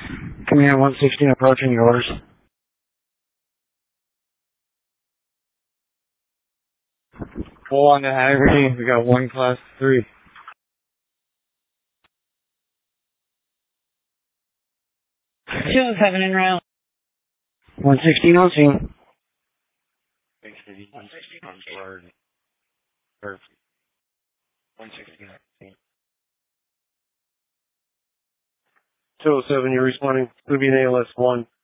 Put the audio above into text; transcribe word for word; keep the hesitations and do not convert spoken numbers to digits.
Command one sixteen approaching your orders. Full on to Haggerty, we got one class three. two oh seven en route. one sixteen on scene. one sixteen on board. Perfect. one sixteen on scene. two oh seven, you're responding. It's going to be an A L S one.